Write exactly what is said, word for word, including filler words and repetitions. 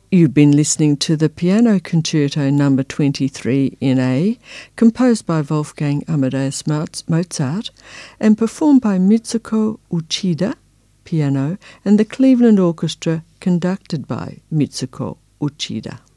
You've been listening to the Piano Concerto number twenty-three in A, composed by Wolfgang Amadeus Mozart and performed by Mitsuko Uchida, piano, and the Cleveland Orchestra, conducted by Mitsuko Uchida.